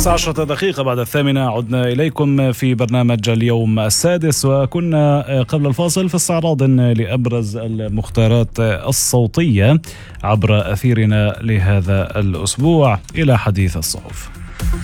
11 بعد 8 عدنا إليكم في برنامج اليوم السادس، وكنا قبل الفاصل في استعراض لأبرز المختارات الصوتية عبر أثيرنا لهذا الأسبوع إلى حديث الصحف.